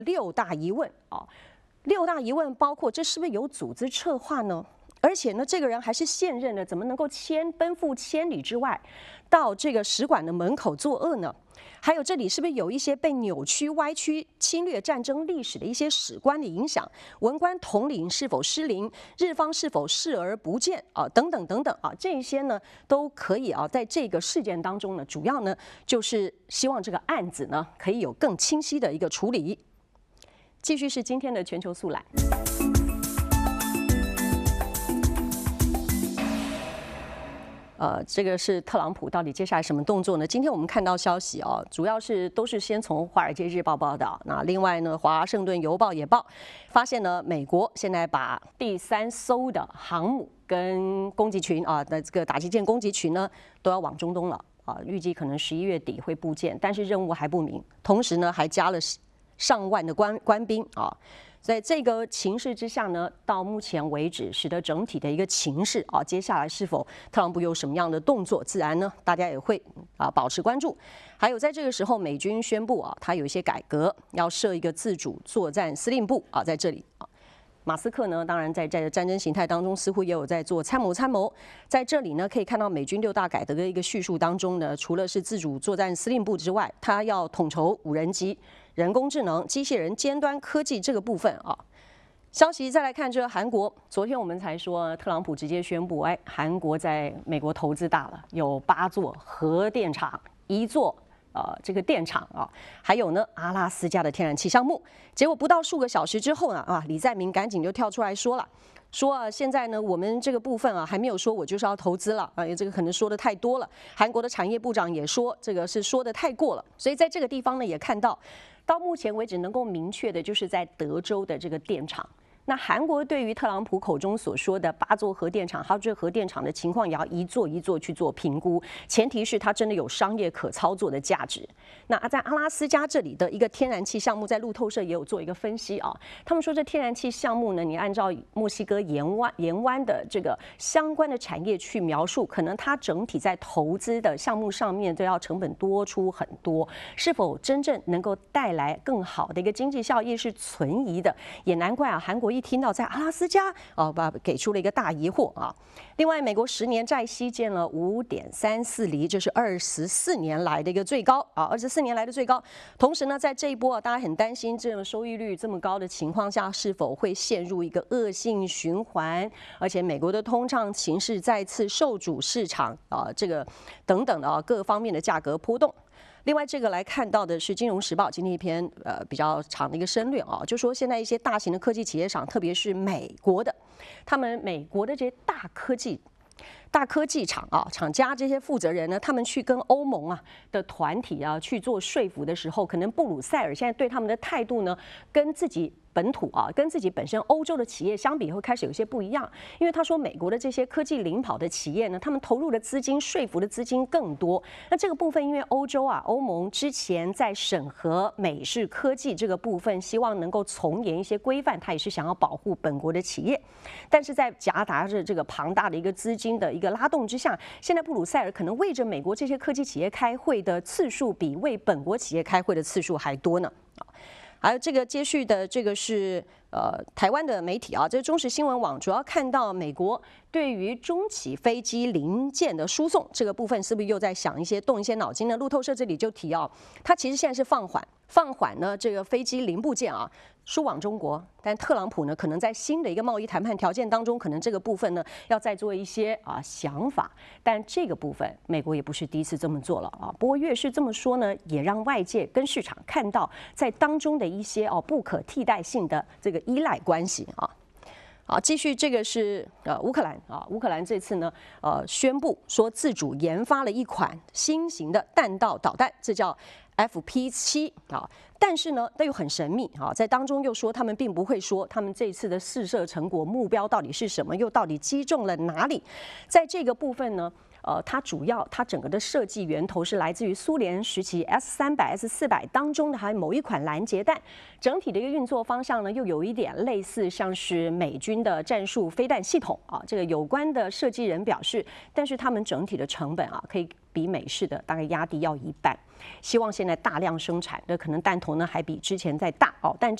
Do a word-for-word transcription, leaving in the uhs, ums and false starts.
六大疑问啊，六大疑问包括这是不是有组织策划呢？而且呢，这个人还是现任的，怎么能够千奔赴千里之外，到这个使馆的门口作恶呢？还有这里是不是有一些被扭曲、歪曲、侵略战争历史的一些史观的影响？文官统领是否失灵？日方是否视而不见啊？等等等等啊，这一些呢都可以啊，在这个事件当中呢，主要呢就是希望这个案子呢可以有更清晰的一个处理。继续是今天的全球速览。呃，这个是特朗普到底接下来什么动作呢？今天我们看到消息哦，主要是都是先从《华尔街日报》报道，那另外呢，《华盛顿邮报》也报，发现呢，美国现在把第三艘的航母跟攻击群啊的这个打击舰攻击群呢，都要往中东了啊，预计可能十一月底会部件，但是任务还不明，同时呢，还加了上万的官官兵啊。在这个情势之下呢，到目前为止，使得整体的一个情势啊，接下来是否特朗普有什么样的动作，自然呢，大家也会啊保持关注。还有在这个时候，美军宣布啊，他有一些改革，要设一个自主作战司令部啊，在这里啊。马斯克呢，当然在在战争形态当中，似乎也有在做参谋参谋。在这里呢，可以看到美军六大改革的一个叙述当中呢，除了是自主作战司令部之外，他要统筹无人机、人工智能、机械人、尖端科技这个部分啊。消息再来看，这韩国，昨天我们才说，特朗普直接宣布，哎，韩国在美国投资大了，有八座核电厂，一座。呃，这个电厂啊，还有呢，阿拉斯加的天然气项目。结果不到数个小时之后呢，啊，李在明赶紧就跳出来说了，说啊，现在呢，我们这个部分啊，还没有说我就是要投资了啊，这个可能说的太多了。韩国的产业部长也说，这个是说的太过了。所以在这个地方呢，也看到，到目前为止能够明确的，就是在德州的这个电厂。那韩国对于特朗普口中所说的八座核电厂，还有这核电厂的情况，也要一座一座去做评估，前提是它真的有商业可操作的价值。那在阿拉斯加这里的一个天然气项目，在路透社也有做一个分析啊，他们说这天然气项目呢，你按照墨西哥沿湾沿湾的这个相关的产业去描述，可能它整体在投资的项目上面都要成本多出很多，是否真正能够带来更好的一个经济效益是存疑的，也难怪啊，韩国一听到在阿拉斯加哦，把给出了一个大疑惑啊。另外，美国十年债息见了五点三四厘，这是二十四年来的一个最高啊，二十四年来的最高。同时呢，在这一波啊，大家很担心这种收益率这么高的情况下，是否会陷入一个恶性循环？而且，美国的通胀情势再次受阻，市场啊，这个等等的啊，各方面的价格波动。另外，这个来看到的是《金融时报》今天一篇呃比较长的一个申论啊，就说现在一些大型的科技企业厂，特别是美国的，他们美国的这些大科技。大科技厂啊，厂家这些负责人呢，他们去跟欧盟啊的团体啊去做说服的时候，可能布鲁塞尔现在对他们的态度呢，跟自己本土啊，跟自己本身欧洲的企业相比，会开始有些不一样。因为他说，美国的这些科技领跑的企业呢，他们投入的资金、说服的资金更多。那这个部分，因为欧洲啊，欧盟之前在审核美式科技这个部分，希望能够从严一些规范，他也是想要保护本国的企业。但是在夹杂着这个庞大的一个资金的一个拉动之下，现在布鲁塞尔可能为着美国这些科技企业开会的次数，比为本国企业开会的次数还多呢。还有这个接续的这个是呃台湾的媒体啊，这是中时新闻网主要看到美国对于中企飞机零件的输送这个部分，是不是又在想一些动一些脑筋呢？路透社这里就提啊，它其实现在是放缓放缓呢这个飞机零部件啊输往中国，但特朗普呢可能在新的一个贸易谈判条件当中，可能这个部分呢要再做一些啊想法，但这个部分美国也不是第一次这么做了啊。不过越是这么说呢，也让外界跟市场看到在当中的一些哦不可替代性的这个依赖关系啊。好，继续这个是呃乌克兰啊，乌克兰这次呢呃宣布说自主研发了一款新型的弹道导弹，这叫 F P 七啊。但是呢，那又很神秘啊，在当中又说他们并不会说他们这次的试射成果目标到底是什么，又到底击中了哪里。在这个部分呢，呃，它主要它整个的设计源头是来自于苏联时期 S 三百、S 四百当中的还有某一款拦截弹，整体的一个运作方向呢，又有一点类似像是美军的战术飞弹系统啊。这个有关的设计人表示，但是他们整体的成本啊，可以比美式的大概压低要一半。希望现在大量生产，这可能弹头呢还比之前再大哦，但